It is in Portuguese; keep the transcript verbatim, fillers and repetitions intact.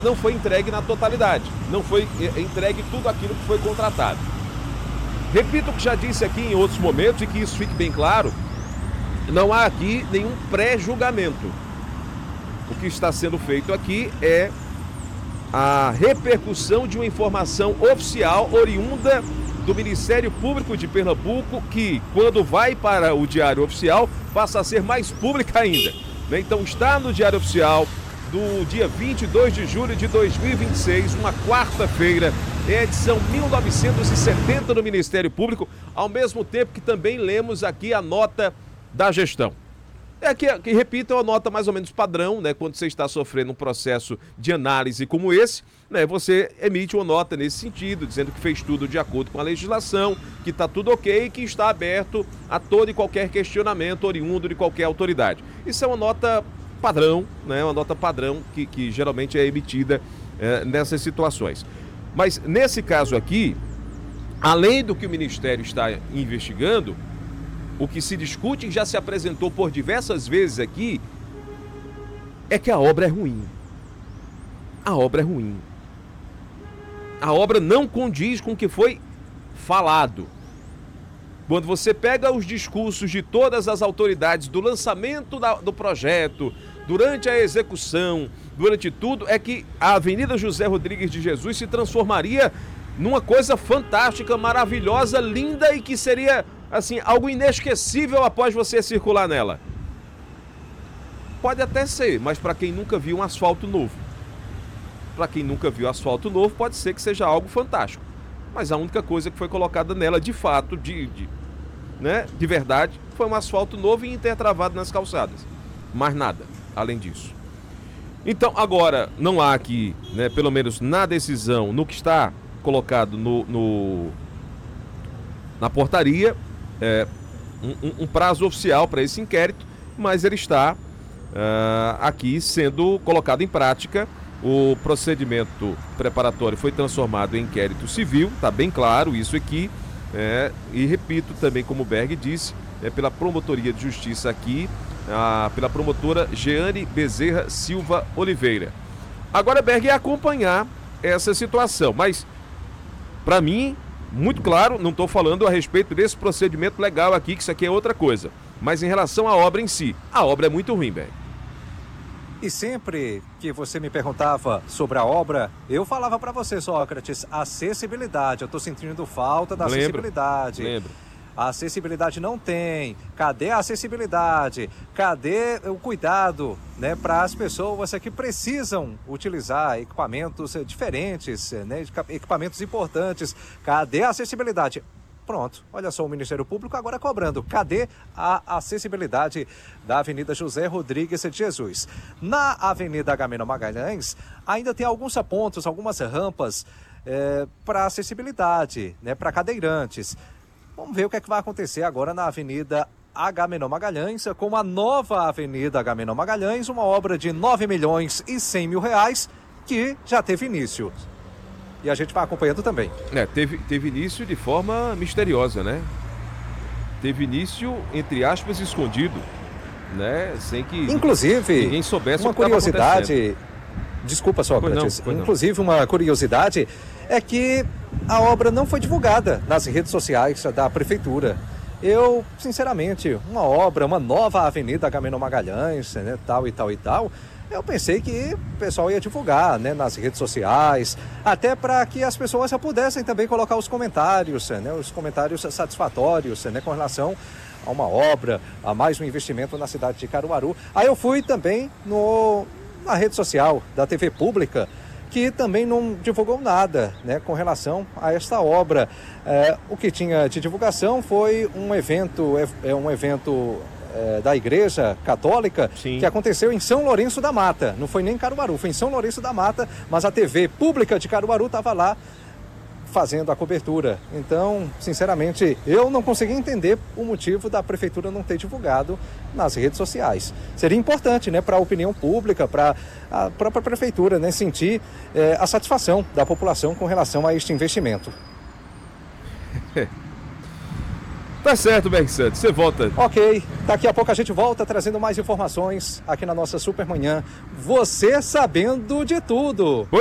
não foi entregue na totalidade, não foi entregue tudo aquilo que foi contratado. Repito o que já disse aqui em outros momentos e que isso fique bem claro, não há aqui nenhum pré-julgamento. O que está sendo feito aqui é a repercussão de uma informação oficial oriunda do Ministério Público de Pernambuco, que, quando vai para o Diário Oficial, passa a ser mais pública ainda. Então está no Diário Oficial do dia vinte e dois de julho de dois mil e vinte e seis, uma quarta-feira, edição mil novecentos e setenta do Ministério Público, ao mesmo tempo que também lemos aqui a nota da gestão. É que, que repito, é uma nota mais ou menos padrão, né? Quando você está sofrendo um processo de análise como esse, né? Você emite uma nota nesse sentido, dizendo que fez tudo de acordo com a legislação, que está tudo ok e que está aberto a todo e qualquer questionamento oriundo de qualquer autoridade. Isso é uma nota padrão, né? Uma nota padrão que, que geralmente é emitida é, nessas situações. Mas nesse caso aqui, além do que o Ministério está investigando, o que se discute e já se apresentou por diversas vezes aqui é que a obra é ruim. A obra é ruim. A obra não condiz com o que foi falado. Quando você pega os discursos de todas as autoridades do lançamento da, do projeto, durante a execução, durante tudo, é que a Avenida José Rodrigues de Jesus se transformaria numa coisa fantástica, maravilhosa, linda e que seria, assim, algo inesquecível após você circular nela. Pode até ser, mas para quem nunca viu um asfalto novo, para quem nunca viu asfalto novo, pode ser que seja algo fantástico. Mas a única coisa que foi colocada nela, de fato, de, de, né, de verdade, foi um asfalto novo e intertravado nas calçadas. Mais nada, além disso. Então, agora, não há aqui, né, pelo menos na decisão, no que está colocado no, no na portaria, é, um, um prazo oficial para esse inquérito, mas ele está uh, aqui sendo colocado em prática. O procedimento preparatório foi transformado em inquérito civil, está bem claro isso aqui, é, e repito também, como o Berg disse, é pela Promotoria de Justiça aqui, a, pela promotora Jeane Bezerra Silva Oliveira. Agora, Berg, é acompanhar essa situação, mas para mim, muito claro, não estou falando a respeito desse procedimento legal aqui, que isso aqui é outra coisa, mas em relação à obra em si, a obra é muito ruim, Berg. E sempre que você me perguntava sobre a obra, eu falava para você, Sócrates, acessibilidade. Eu estou sentindo falta da lembro, acessibilidade. Lembro. A acessibilidade não tem. Cadê a acessibilidade? Cadê o cuidado, né, para as pessoas que precisam utilizar equipamentos diferentes, né, equipamentos importantes? Cadê a acessibilidade? Pronto, olha só o Ministério Público agora cobrando. Cadê a acessibilidade da Avenida José Rodrigues de Jesus? Na Avenida Agamenon Magalhães, ainda tem alguns pontos, algumas rampas é, para acessibilidade, né, para cadeirantes. Vamos ver o que é que vai acontecer agora na Avenida Agamenon Magalhães, com a nova Avenida Agamenon Magalhães, uma obra de nove milhões e cem mil reais, que já teve início. E a gente vai acompanhando também. É, teve, teve início de forma misteriosa, né? Teve início, entre aspas, escondido, né? Sem que Inclusive, ninguém soubesse uma o que estava curiosidade, desculpa, Sócrates, pois não, pois não. Inclusive uma curiosidade é que a obra não foi divulgada nas redes sociais da Prefeitura. Eu, sinceramente, uma obra, uma nova Avenida Agamenon Magalhães, né, tal e tal e tal, eu pensei que o pessoal ia divulgar, né, nas redes sociais, até para que as pessoas já pudessem também colocar os comentários, né, os comentários satisfatórios, né, com relação a uma obra, a mais um investimento na cidade de Caruaru. Aí eu fui também no, na rede social da T V Pública, que também não divulgou nada, né, com relação a esta obra. É, o que tinha de divulgação foi um evento, é, é um evento é, da Igreja Católica, Sim. que aconteceu em São Lourenço da Mata. Não foi nem em Caruaru, foi em São Lourenço da Mata, mas a T V Pública de Caruaru estava lá fazendo a cobertura. Então, sinceramente, eu não consegui entender o motivo da Prefeitura não ter divulgado nas redes sociais. Seria importante, né, para a opinião pública, para a própria Prefeitura, né, sentir é, a satisfação da população com relação a este investimento. Tá certo, Berg Santos, você volta. Ok, daqui a pouco a gente volta trazendo mais informações aqui na nossa Supermanhã. Você sabendo de tudo.